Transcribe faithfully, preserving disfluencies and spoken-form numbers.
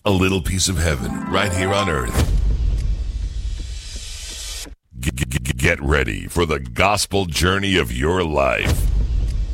A little piece of heaven right here on earth. G- g- g- get ready for the gospel journey of your life.